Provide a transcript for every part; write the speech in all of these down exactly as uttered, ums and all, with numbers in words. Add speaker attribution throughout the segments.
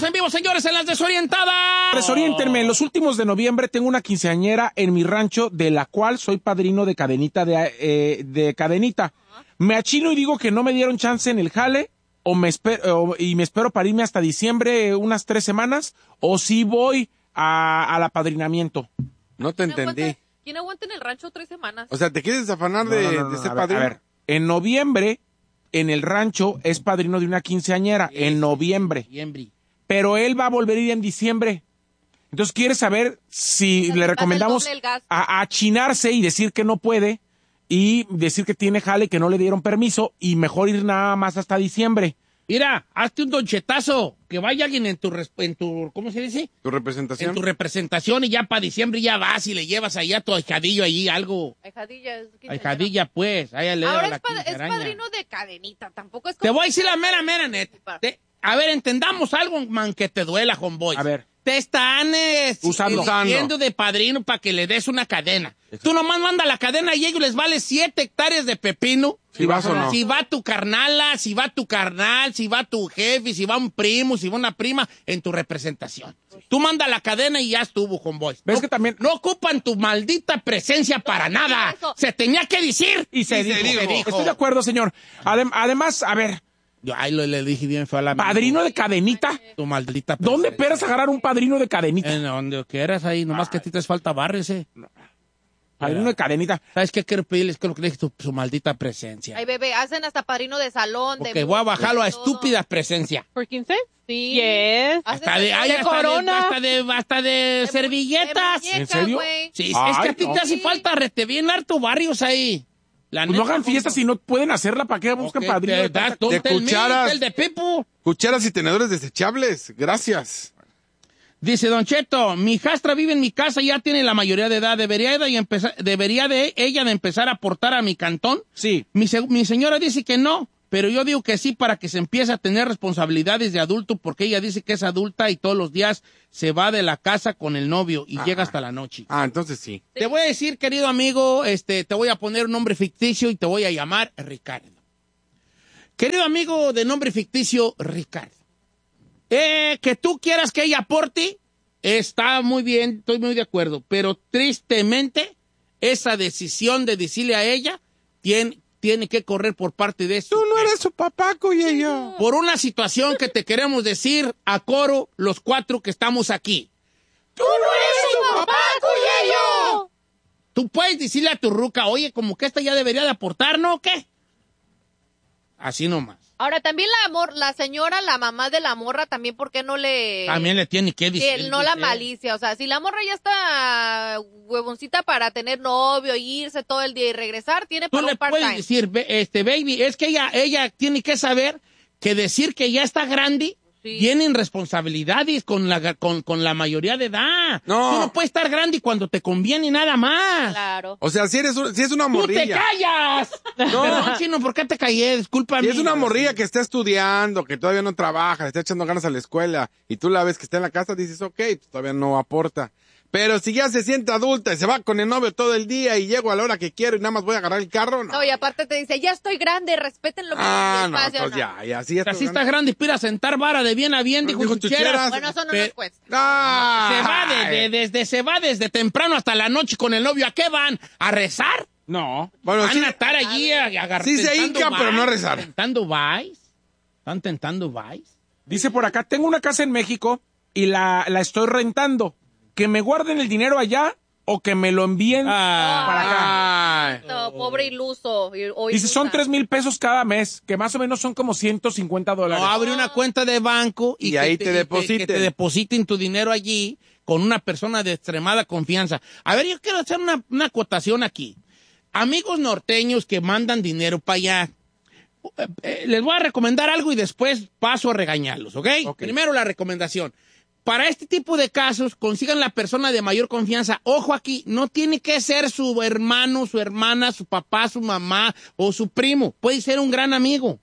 Speaker 1: Estamos en vivo, señores, en Las Desorientadas.
Speaker 2: Desoriéntenme, en los últimos de noviembre tengo una quinceañera en mi rancho, de la cual soy padrino de cadenita de, eh, de cadenita. Me achino y digo que no me dieron chance en el jale, o me espero, o, y me espero para irme hasta diciembre, unas tres semanas, o si voy a, al apadrinamiento.
Speaker 3: No te entendí.
Speaker 4: ¿Quién aguanta en el rancho tres semanas?
Speaker 3: O sea, ¿te quieres afanar de,
Speaker 2: No, no, no,
Speaker 3: de
Speaker 2: no,
Speaker 3: ser
Speaker 2: a ver,
Speaker 3: padrino?
Speaker 2: a ver, en noviembre, en el rancho, es padrino de una quinceañera,
Speaker 1: Sí,
Speaker 2: en noviembre.
Speaker 1: Noviembre.
Speaker 2: Pero él va a volver a ir en diciembre. Entonces quiere saber si
Speaker 4: O sea,
Speaker 2: le
Speaker 4: que
Speaker 2: recomendamos
Speaker 4: pasa el doble el gasto.
Speaker 2: a, a achinarse y decir que no puede y decir que tiene jale, que no le dieron permiso y mejor ir nada más hasta diciembre.
Speaker 1: Mira, hazte un donchetazo, que vaya alguien en tu, res- en tu, ¿cómo se dice?
Speaker 3: ¿Tu representación?
Speaker 1: En tu representación y ya para diciembre ya vas y le llevas allá a tu ahijadillo allí algo.
Speaker 4: Ahijadilla. es quinceañera.
Speaker 1: Ahijadilla, pues. Ahí le da
Speaker 4: Ahora
Speaker 1: la
Speaker 4: es, pa- es
Speaker 1: quinceañera.
Speaker 4: padrino de cadenita, tampoco es
Speaker 1: Te
Speaker 4: como...
Speaker 1: voy a decir la mera, mera, neta. Te- a ver, entendamos algo, man, que te duela, homeboy.
Speaker 2: A ver.
Speaker 1: Te están eh,
Speaker 2: Usando.
Speaker 1: eligiendo de padrino para que le des una cadena. Tú nomás manda la cadena y ellos les vale siete hectáreas de pepino.
Speaker 3: Si vas o no.
Speaker 1: Si va tu carnala, si va tu carnal, si va tu jefe, si va un primo, si va una prima en tu representación. Tú manda la cadena y ya estuvo, homeboy.
Speaker 2: ¿Ves
Speaker 1: no,
Speaker 2: que también-
Speaker 1: no ocupan tu maldita presencia para
Speaker 4: no,
Speaker 1: nada.
Speaker 4: eso.
Speaker 1: Se tenía que decir.
Speaker 2: Y se,
Speaker 1: Y
Speaker 2: dijo,
Speaker 1: se dijo.
Speaker 2: Estoy de acuerdo, señor. Adem- además, a ver,
Speaker 1: Yo ahí lo, le dije bien fue a la
Speaker 2: padrino de cadenita.
Speaker 1: tu maldita
Speaker 2: ¿Dónde
Speaker 1: presencia.
Speaker 2: esperas agarrar un padrino de cadenita?
Speaker 1: En donde quieras ahí, nomás que a ti te falta barrio ese.
Speaker 2: Padrino de cadenita.
Speaker 1: ¿Sabes qué quiero pedirles? Creo que dejes tu, su maldita presencia.
Speaker 4: Ay, bebé, hacen hasta padrino de salón, de...
Speaker 1: Porque voy a bajarlo a
Speaker 4: todo.
Speaker 1: estúpida presencia.
Speaker 5: ¿Por quince?
Speaker 4: Sí.
Speaker 5: Yes.
Speaker 4: Hacen
Speaker 1: Hasta de, ay,
Speaker 5: de
Speaker 1: hasta de,
Speaker 5: corona.
Speaker 1: hasta de, hasta de
Speaker 4: de mu-
Speaker 1: servilletas.
Speaker 4: de muñeca,
Speaker 2: ¿En serio?
Speaker 4: güey.
Speaker 1: Sí,
Speaker 2: Ay,
Speaker 1: es que a ti
Speaker 2: no.
Speaker 1: te hace falta rete bien harto barrios ahí. La
Speaker 2: Pues no
Speaker 1: neta,
Speaker 2: hagan fiestas si no pueden hacerla. ¿Para qué buscan
Speaker 1: Ok,
Speaker 2: padrino
Speaker 1: te
Speaker 2: de
Speaker 1: das
Speaker 2: tanta-
Speaker 1: tú,
Speaker 3: de
Speaker 1: tell me,
Speaker 3: cucharas.
Speaker 1: tell de Pipo.
Speaker 3: Cucharas y tenedores desechables. Gracias.
Speaker 1: Dice Don Cheto, mi hijastra vive en mi casa y ya tiene la mayoría de edad. ¿Debería de, empezar, debería de ella de empezar a aportar a mi cantón?
Speaker 2: Sí.
Speaker 1: Mi, se- mi señora dice que no, pero yo digo que sí para que se empiece a tener responsabilidades de adulto, porque ella dice que es adulta y todos los días se va de la casa con el novio y
Speaker 3: Ah.
Speaker 1: llega hasta la noche.
Speaker 3: Ah, entonces sí.
Speaker 1: Te voy a decir, querido amigo, este, te voy a poner un nombre ficticio y te voy a llamar Ricardo. Querido amigo de nombre ficticio, Ricardo. Eh, que tú quieras que ella aporte, está muy bien, estoy muy de acuerdo, pero tristemente esa decisión de decirle a ella tiene, tiene que correr por parte de eso.
Speaker 3: Tú no eres su papá, Cuyeyo.
Speaker 1: Por una situación que te queremos decir a coro los cuatro que estamos aquí. ¡Tú no eres su papá, Cuyeyo! Tú puedes decirle a tu ruca, oye, como que esta ya debería de aportar, ¿no? ¿O qué? Así nomás.
Speaker 4: Ahora, también la amor, la señora, la mamá de la morra, también, ¿por qué no le...?
Speaker 1: También le tiene que
Speaker 4: Sí,
Speaker 1: decir.
Speaker 4: no la
Speaker 1: dice.
Speaker 4: malicia, o sea, si la morra ya está huevoncita para tener novio, irse todo el día y regresar, tiene
Speaker 1: Tú
Speaker 4: para
Speaker 1: le
Speaker 4: un
Speaker 1: puedes
Speaker 4: part-time.
Speaker 1: decir, "Ve- este, baby, es que ella, ella tiene que saber que decir que ya está grande
Speaker 4: Sí.
Speaker 1: tienen responsabilidades con la, con, con la mayoría de edad.
Speaker 3: No.
Speaker 1: Tú no puedes estar grande cuando te conviene nada más.
Speaker 4: Claro.
Speaker 3: O sea, si eres un- si es una
Speaker 1: ¡Tú te
Speaker 3: morrilla.
Speaker 1: callas! No, chino, ¿por qué te callé? Discúlpame.
Speaker 3: Si es una morrilla que está estudiando, que todavía no trabaja, le está echando ganas a la escuela, y tú la ves que está en la casa, dices, ok, pues todavía no aporta. Pero si ya se siente adulta y se va con el novio todo el día y llego a la hora que quiero y nada más voy a agarrar el carro, no.
Speaker 4: No, y aparte te dice, ya estoy grande, respeten lo que
Speaker 3: Ah,
Speaker 4: mi
Speaker 3: no,
Speaker 4: espacio,
Speaker 3: pues ya, ya, sí, ya
Speaker 1: Así está grande y pira a sentar vara de bien a bien, dijo,
Speaker 3: Dijo
Speaker 1: Chucheras.
Speaker 3: Chucheras.
Speaker 4: Bueno, eso no
Speaker 1: Pe-
Speaker 4: nos cuesta.
Speaker 3: Ah,
Speaker 1: Se va de, de- desde, se va desde temprano hasta la noche con el novio. ¿A qué van? ¿A rezar?
Speaker 2: No.
Speaker 3: Bueno,
Speaker 1: Van
Speaker 3: sí,
Speaker 1: a estar allí a, a agarrar.
Speaker 3: Sí se
Speaker 1: tentando
Speaker 3: hincan, pero no a
Speaker 1: vice,
Speaker 3: rezar.
Speaker 1: Tentando vice. Están tentando vice.
Speaker 2: Dice por acá, tengo una casa en México y la, la estoy rentando. Que me guarden el dinero allá o que me lo envíen
Speaker 1: Ah.
Speaker 2: para acá.
Speaker 3: Ay.
Speaker 4: No, pobre iluso. y- o
Speaker 2: Dice, son
Speaker 4: ilusa.
Speaker 2: tres mil pesos cada mes, que más o menos son como ciento cincuenta dólares.
Speaker 1: No, abre una cuenta de banco y,
Speaker 3: Y
Speaker 1: que
Speaker 3: ahí te
Speaker 1: que-
Speaker 3: depositen.
Speaker 1: Que te depositen tu dinero allí con una persona de extremada confianza. A ver, yo quiero hacer una, una acotación aquí. Amigos norteños que mandan dinero para allá, eh, eh, les voy a recomendar algo y después paso a regañarlos, ¿ok?
Speaker 2: Ok.
Speaker 1: Primero la recomendación. Para este tipo de casos, consigan la persona de mayor confianza. Ojo aquí, no tiene que ser su hermano, su hermana, su papá, su mamá o su primo. Puede ser un gran amigo.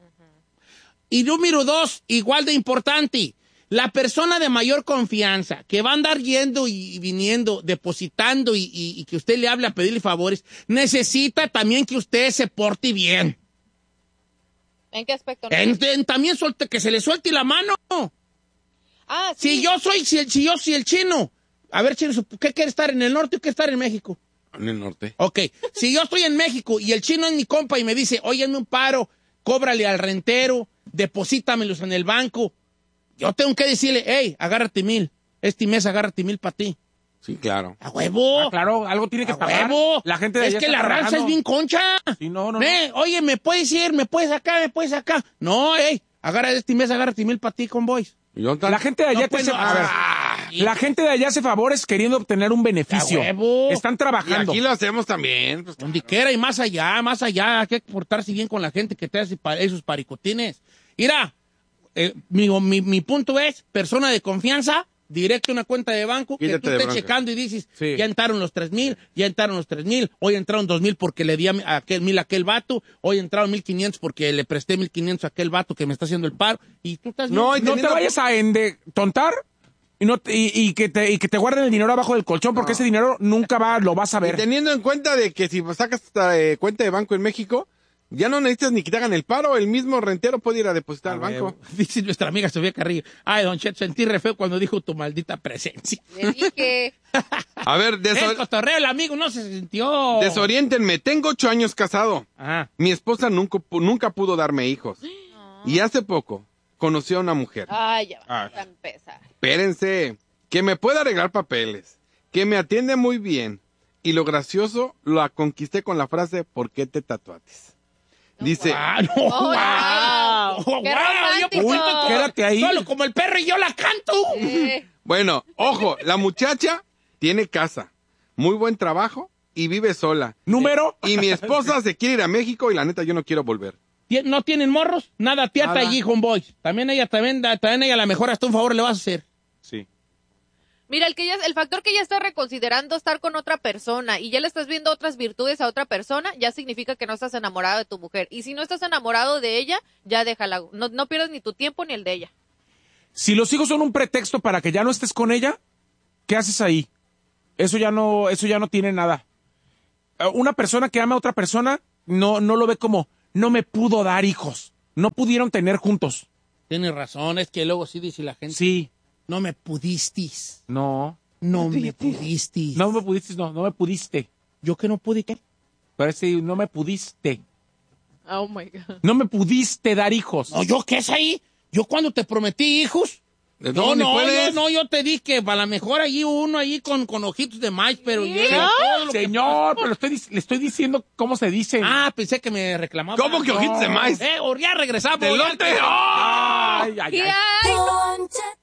Speaker 1: Y número dos, igual de importante, la persona de mayor confianza que va a andar yendo y viniendo, depositando y, y- y que usted le hable a pedirle favores, necesita también que usted se porte bien.
Speaker 4: ¿En qué aspecto? no?
Speaker 1: En- en- también suelte, que se le suelte la mano.
Speaker 4: Ah, sí.
Speaker 1: Si yo soy, si, el, si yo soy el chino, a ver, chino, ¿qué quiere estar en el norte o quiere estar en México?
Speaker 3: En el norte.
Speaker 1: Ok, si yo estoy en México y el chino es mi compa y me dice, oye, hazme un paro, cóbrale al rentero, deposítamelos en el banco, yo tengo que decirle, hey, agárrate mil, este mes agárrate mil para ti.
Speaker 3: Sí, claro.
Speaker 1: ¡A huevo!
Speaker 2: Ah, claro, algo tiene que
Speaker 1: ¡A
Speaker 2: pagar.
Speaker 1: huevo!
Speaker 2: La gente de
Speaker 1: es
Speaker 2: allá
Speaker 1: que
Speaker 2: está
Speaker 1: la raza
Speaker 2: trabajando.
Speaker 1: es bien concha.
Speaker 2: Sí, no, no,
Speaker 1: Ve,
Speaker 2: no.
Speaker 1: Oye, ¿me puedes ir? ¿Me puedes acá? ¿Me puedes acá? No, hey, agarra este mes, agárrate mil para ti con boys.
Speaker 3: ¿Y dónde está?
Speaker 2: La gente de allá
Speaker 1: No,
Speaker 2: te
Speaker 1: pues,
Speaker 2: hace,
Speaker 1: no.
Speaker 2: a ver,
Speaker 1: Ah,
Speaker 2: la gente de allá hace favores queriendo obtener un beneficio.
Speaker 1: ¡A huevo!
Speaker 2: Están
Speaker 3: Y
Speaker 2: trabajando.
Speaker 3: aquí lo hacemos también. Pues,
Speaker 1: Donde quiera y más allá, más allá. Hay que portarse bien con la gente que te hace pa- esos paricotines. Mira, eh, mi, mi, mi punto es, persona de confianza, directo a una cuenta de banco, que
Speaker 3: Quítate
Speaker 1: tú
Speaker 3: de
Speaker 1: estés
Speaker 3: bronca.
Speaker 1: checando y dices,
Speaker 2: Sí.
Speaker 1: ya entraron los tres mil, ya entraron los tres mil, hoy entraron dos mil porque le di a, mi- a aquel mil a aquel vato, hoy entraron mil quinientos porque le presté mil quinientos a aquel vato que me está haciendo el paro, y tú estás
Speaker 3: No,
Speaker 1: bien.
Speaker 3: y
Speaker 2: No te
Speaker 3: teniendo-
Speaker 2: vayas a ende tontar y, no te- y, y que te, y que te guarden el dinero abajo del colchón, porque ese dinero nunca va, lo vas a
Speaker 3: Y
Speaker 2: ver.
Speaker 3: teniendo en cuenta de que si sacas esta, eh, cuenta de banco en México, ya no necesitas ni que te hagan el paro, el mismo rentero puede ir a depositar al banco.
Speaker 1: Dice nuestra amiga Sofía Carrillo, ay, don Chet, sentí re feo cuando dijo tu maldita presencia.
Speaker 4: Le dije.
Speaker 3: A ver,
Speaker 1: El
Speaker 3: deso-
Speaker 1: cotorreo, el amigo no se sintió.
Speaker 3: desoriéntenme. Tengo ocho años casado.
Speaker 1: Ajá.
Speaker 3: Mi esposa nunca, pu- nunca pudo darme hijos. Y hace poco conocí a una mujer.
Speaker 4: Ay, ya
Speaker 2: Ah.
Speaker 4: vamos a empezar.
Speaker 3: Espérense, que me puede arreglar papeles, que me atiende muy bien. Y lo gracioso, la conquisté con la frase, ¿por qué te tatuates? Dice,
Speaker 1: Ah, no,
Speaker 4: Oh,
Speaker 1: wow.
Speaker 4: wow. Qué
Speaker 1: Yo
Speaker 4: romántico.
Speaker 1: canto como-
Speaker 2: Quédate ahí.
Speaker 1: Solo como el perro y yo la canto.
Speaker 4: Eh,
Speaker 3: bueno, ojo, la muchacha tiene casa, muy buen trabajo y vive sola.
Speaker 2: Número.
Speaker 3: Y mi esposa se quiere ir a México y la neta yo no quiero volver.
Speaker 1: Tien- ¿No tienen morros? Nada, tiata
Speaker 3: Nada.
Speaker 1: y homeboys. También ella, también, también ella a lo mejor hasta un favor le vas a hacer.
Speaker 3: Sí.
Speaker 4: Mira, el que ya, el factor que ya está reconsiderando estar con otra persona y ya le estás viendo otras virtudes a otra persona, ya significa que no estás enamorado de tu mujer. Y si no estás enamorado de ella, ya déjala. No, no pierdas ni tu tiempo ni el de ella.
Speaker 2: Si los hijos son un pretexto para que ya no estés con ella, ¿qué haces ahí? Eso ya no, eso ya no tiene nada. Eh, Una persona que ama a otra persona no, no lo ve como, no me pudo dar hijos. No pudieron tener juntos.
Speaker 1: Tienes razón, es que luego sí dice la gente.
Speaker 2: Sí.
Speaker 1: No me pudistis.
Speaker 2: No.
Speaker 1: No me pudistis.
Speaker 2: No me pudiste, no, no me pudiste.
Speaker 1: ¿Yo que no pude qué?
Speaker 2: Parece, no me pudiste.
Speaker 4: Oh my God.
Speaker 2: No me pudiste dar hijos.
Speaker 1: No, ¿yo qué es ahí? Yo cuando te prometí hijos.
Speaker 3: ¿De
Speaker 1: No,
Speaker 3: dónde
Speaker 1: no,
Speaker 3: puedes?
Speaker 1: yo, no, yo te dije que a lo mejor allí uno ahí con, con ojitos de maíz, pero yo...
Speaker 4: ¿Sí?
Speaker 1: todo lo que-
Speaker 2: Señor, pero estoy, dic- le estoy diciendo cómo se dice.
Speaker 1: Ah, pensé que me reclamaba.
Speaker 3: ¿Cómo que ojitos de maíz?
Speaker 1: Eh, ya regresamos.
Speaker 3: ¿Delote?
Speaker 1: Ya-
Speaker 3: ¡Oh!
Speaker 2: Ay, ay,
Speaker 4: ¿Qué
Speaker 2: ay.
Speaker 4: hay?
Speaker 5: Don Cheto